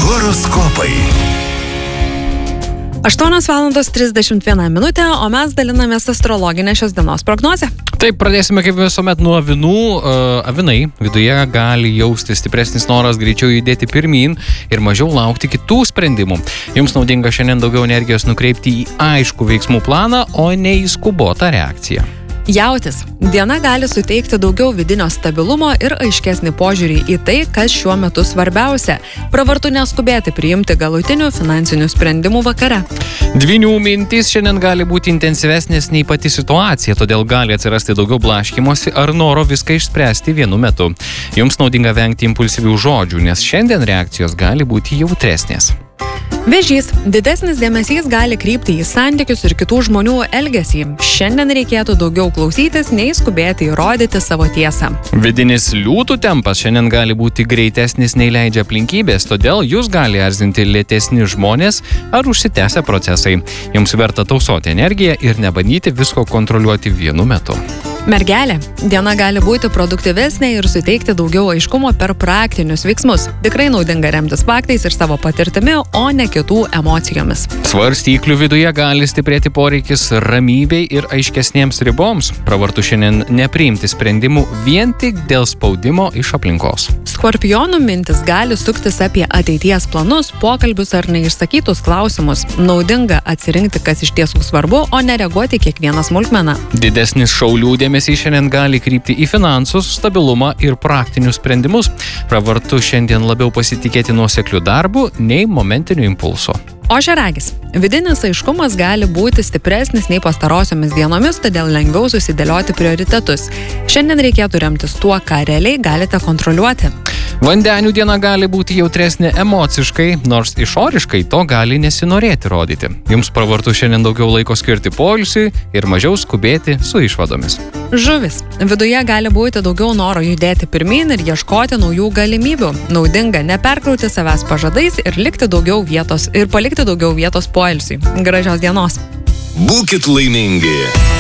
Horoskopai. 8:31, o mes dalinamės astrologinę šios dienos prognozę. Taip, pradėsime kaip visuomet nuo avinų. Avinai viduje gali jausti stipresnis noras greičiau judėti pirmyn ir mažiau laukti kitų sprendimų. Jums naudinga šiandien daugiau energijos nukreipti į aiškų veiksmų planą, o ne į skubotą reakciją. Jautis. Diena gali suteikti daugiau vidinio stabilumo ir aiškesnį požiūrį į tai, kas šiuo metu svarbiausia. Pravartu neskubėti priimti galutinių finansinių sprendimų vakare. Dvynių mintys šiandien gali būti intensyvesnės nei pati situacija, todėl gali atsirasti daugiau blaškymosi ar noro viską išspręsti vienu metu. Jums naudinga vengti impulsyvių žodžių, nes šiandien reakcijos gali būti jautresnės. Vėžys. Didesnis dėmesys gali krypti į santykius ir kitų žmonių elgesį. Šiandien reikėtų daugiau klausytis, nei skubėti įrodyti savo tiesą. Vidinis liūtų tempas šiandien gali būti greitesnis nei leidžia aplinkybės, todėl jūs gali erzinti lėtesni žmonės ar užsitęsę procesai. Jums verta tausoti energiją ir nebandyti visko kontroliuoti vienu metu. Mergelė. Diena gali būti produktyvesnė ir suteikti daugiau aiškumo per praktinius veiksmus. Tikrai naudinga remtis faktais ir savo patirtimi, o ne kitų emocijomis. Svarstyklių viduje gali stiprėti poreikis ramybei ir aiškesniems riboms. Pravartu šiandien nepriimti sprendimų vien tik dėl spaudimo iš aplinkos. Skorpionų mintis gali suktis apie ateities planus, pokalbius ar neišsakytus klausimus. Naudinga atsirinkti, kas iš tiesų svarbu, o nereaguoti kiekvieną smulkmeną. Didesnis šaulių dėmesys šiandien gali krypti į finansus, stabilumą ir praktinius sprendimus. Pravartu šiandien labiau pasitikėti nuosekliu darbu nei momentiniu impulsu. Ožiaragis. Vidinis aiškumas gali būti stipresnis nei pastarosiomis dienomis, todėl lengviau susidėlioti prioritetus. Šiandien reikėtų remtis tuo, ką realiai galite kontroliuoti. Vandenių diena gali būti jautresnė emociškai, nors išoriškai to gali nesinorėti rodyti. Jums pravartu šiandien daugiau laiko skirti poilsiui ir mažiau skubėti su išvadomis. Žuvis. Viduje gali būti daugiau noro judėti pirmyn ir ieškoti naujų galimybių. Naudinga neperkrauti savęs pažadais ir palikti daugiau vietos poilsiui. Gražios dienos. Būkit laimingi.